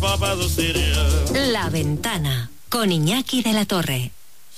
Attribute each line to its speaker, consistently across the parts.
Speaker 1: La Ventana, con Iñaki de la Torre.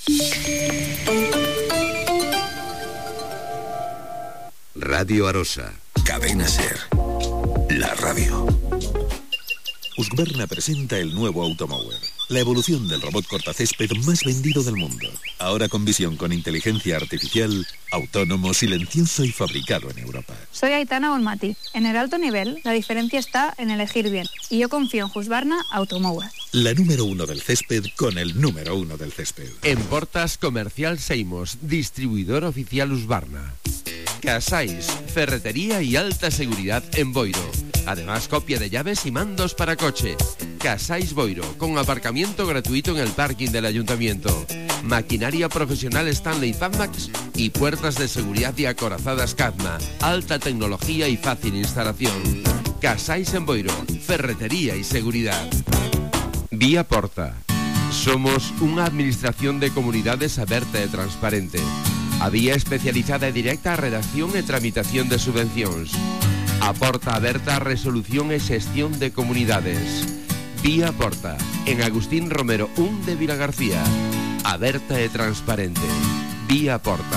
Speaker 2: Radio Arosa.
Speaker 3: Cadena Ser. La radio. Husqvarna presenta el nuevo Automower, la evolución del robot cortacésped más vendido del mundo. Ahora con visión con inteligencia artificial, autónomo, silencioso y fabricado en Europa.
Speaker 4: Soy Aitana Bonmati. En el alto nivel, la diferencia está en elegir bien. Y yo confío en Husqvarna Automower.
Speaker 3: La número 1 del césped con el número 1 del césped.
Speaker 5: En Portas Comercial Seimos, distribuidor oficial Husqvarna. Casais, ferretería y alta seguridad en Boiro. Además, copia de llaves y mandos para coche. Casais Boiro, con aparcamiento gratuito en el parking del ayuntamiento. Maquinaria profesional Stanley Fatmax y puertas de seguridad y acorazadas Cadma. Alta tecnología y fácil instalación. Casais en Boiro, ferretería y seguridad. Vía Porta. Somos una administración de comunidades aberta e transparente. A vía especializada e directa a redacción e tramitación de subvencións. A porta aberta a resolución e xestión de comunidades. Vía Porta, en Agustín Romero 1 de Vilagarcía. Aberta e transparente. Vía Porta.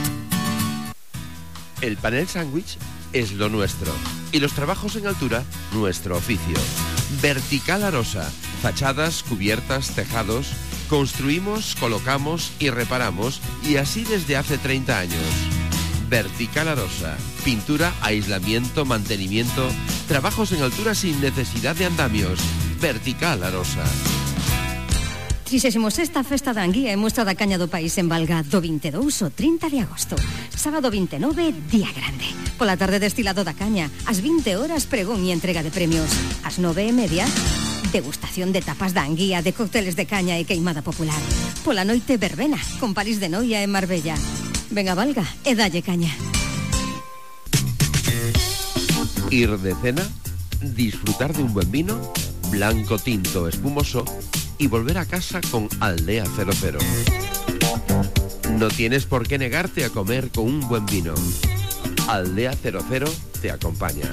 Speaker 5: El panel sándwich es lo nuestro. Y los trabajos en altura, nuestro oficio. Vertical Arosa. Fachadas, cubiertas, tejados. Construimos, colocamos y reparamos, y así desde hace 30 años. Vertical Arosa. Pintura, aislamiento, mantenimiento. Trabajos en altura sin necesidad de andamios. Vertical Arosa.
Speaker 6: 36ª Festa da Anguía e Mostra da Caña do País en Valga do 22 ao 30 de agosto. Sábado 29, día grande. Pola tarde destilado da caña. Ás 20 horas pregón e entrega de premios. Ás 9:30, degustación de tapas da Anguía, de cócteles de caña e queimada popular. Pola noite verbena, con París de Noia e Marbella. Venga, Valga, e dalle caña.
Speaker 5: Ir de cena, disfrutar de un buen vino, blanco, tinto, espumoso, y volver a casa con Aldea 00. No tienes por qué negarte a comer con un buen vino. Aldea 00 te acompaña.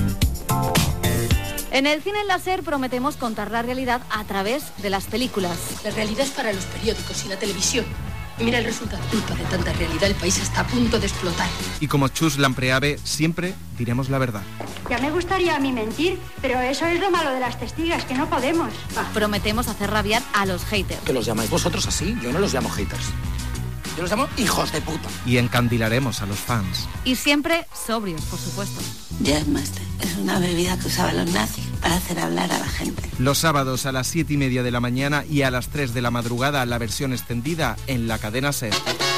Speaker 7: En el cine láser prometemos contar la realidad a través de las películas.
Speaker 8: La realidad es para los periódicos y la televisión. Mira el resultado. Culpa de tanta realidad, el país está a punto de explotar.
Speaker 9: Y como Chus Lampreave, siempre diremos la verdad.
Speaker 10: Ya me gustaría a mí mentir, pero eso es lo malo de las testigas, que no podemos.
Speaker 7: Prometemos hacer rabiar a los haters.
Speaker 11: ¿Que los llamáis vosotros así? Yo no los llamo haters. Yo los llamo hijos de puta.
Speaker 9: Y encandilaremos a los fans.
Speaker 7: Y siempre sobrios, por supuesto.
Speaker 12: Jazzmaster es una bebida que usaban los nazis para hacer hablar a la gente.
Speaker 9: Los sábados a las 7:30 de la mañana y a las 3 de la madrugada la versión extendida en la cadena SER.